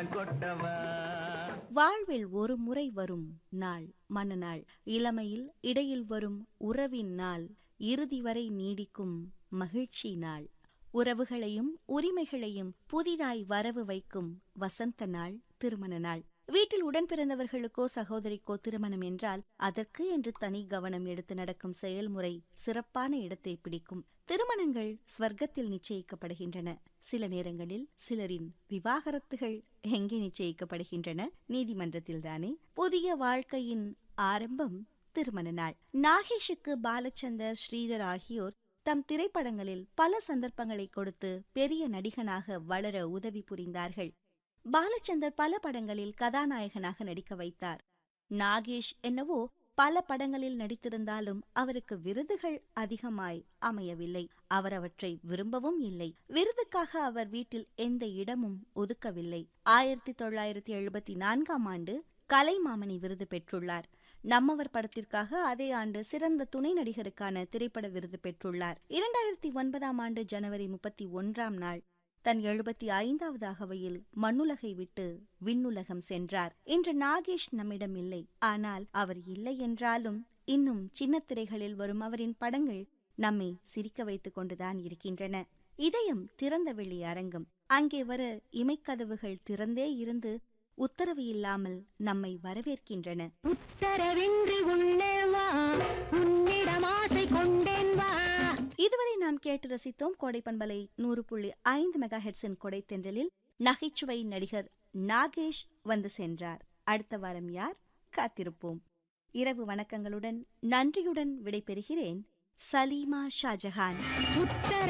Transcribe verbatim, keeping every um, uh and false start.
மேளம் கொட்டவா. வாழ்வில் ஒரு முறை வரும் நாள் மணநாள். இளமையில் இடையில் வரும் உறவின் நாள். இறுதி வரை நீடிக்கும் மகிழ்ச்சி நாள். உறவுகளையும் உரிமைகளையும் புதிதாய் வரவு வைக்கும் வசந்த நாள் திருமண நாள். வீட்டில் உடன் பிறந்தவர்களுக்கோ சகோதரிக்கோ திருமணம் என்றால் அதற்கு என்று தனி கவனம் எடுத்து நடக்கும் செயல்முறை சிறப்பான இடத்தை பிடிக்கும். திருமணங்கள் ஸ்வர்க்கத்தில் நிச்சயிக்கப்படுகின்றன. சில நேரங்களில் சிலரின் விவாகரத்துகள் எங்கே நிச்சயிக்கப்படுகின்றன? நீதிமன்றத்தில்தானே. புதிய வாழ்க்கையின் ஆரம்பம் திருமண நாள். நாகேஷுக்கு பாலச்சந்தர், ஸ்ரீதர் ஆகியோர் தம் திரைப்படங்களில் பல சந்தர்ப்பங்களை கொடுத்து பெரிய நடிகனாக வளர உதவி புரிந்தார்கள். பாலச்சந்தர் பல படங்களில் கதாநாயகனாக நடிக்க வைத்தார். நாகேஷ் என்னவோ பல படங்களில் நடித்திருந்தாலும் அவருக்கு விருதுகள் அதிகமாய் அமையவில்லை. அவர் அவற்றை விரும்பவும் இல்லை. விருதுக்காக அவர் வீட்டில் எந்த இடமும் ஒதுக்கவில்லை. ஆயிரத்தி தொள்ளாயிரத்தி எழுபத்தி நான்காம் ஆண்டு கலைமாமணி விருது பெற்றுள்ளார். நம்மவர் படத்திற்காக அதே ஆண்டு சிறந்த துணை நடிகருக்கான திரைப்பட விருது பெற்றுள்ளார். இரண்டாயிரத்தி ஒன்பதாம் ஆண்டு ஜனவரி முப்பத்தி ஒன்றாம் நாள் தன் எழுபத்தி ஐந்தாவது அகவையில் மண்ணுலகை விட்டு விண்ணுலகம் சென்றார். இன்று நாகேஷ் நம்மிடம் இல்லை. ஆனால் அவர் இல்லை என்றாலும் இன்னும் சின்ன திரைகளில் வரும் அவரின் படங்கள் நம்மை சிரிக்க வைத்துக் கொண்டுதான் இருக்கின்றன. இதயம் திறந்த வெளி அரங்கம். அங்கே வர இமைக்கதவுகள் திறந்தே இருந்து உத்தரவு இல்லாமல் நம்மை வரவேற்கின்றன. உத்தரவின்றி உள்ளே வா, உன்னிடம் ஆசை கொண்டேன் வா. இதுவரை நாம் கேட்டு ரசித்தோம் கோடை பண்பலை நூறு புள்ளி ஐந்து மெகா ஹெர்ட்ஸின் கொடை தென்றலில் நகைச்சுவை நடிகர் நாகேஷ் வந்து சென்றார். அடுத்த வாரம் யார்? காத்திருப்போம். இரவு வணக்கங்களுடன் நன்றியுடன் விடைபெறுகிறேன். சலீமா ஷாஜஹான். உத்தர